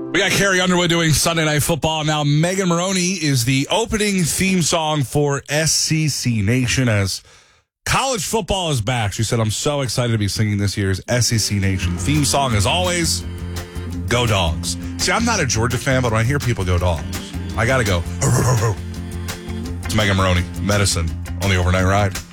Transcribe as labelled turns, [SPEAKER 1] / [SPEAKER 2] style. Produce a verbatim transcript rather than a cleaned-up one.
[SPEAKER 1] We got Carrie Underwood doing Sunday Night Football. Now, Megan Maroney is the opening theme song for S C C Nation as college football is back. She said, I'm so excited to be singing this year's S E C Nation theme song. As always, go Dogs. See, I'm not a Georgia fan, but when I hear people go Dogs, I got to go. It's Megan Maroney, Medicine, on the Overnight Ride.